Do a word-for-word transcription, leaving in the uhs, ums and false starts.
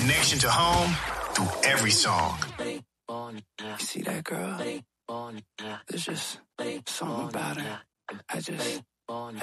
connection to home through every song. You see that girl? There's just something about her. I just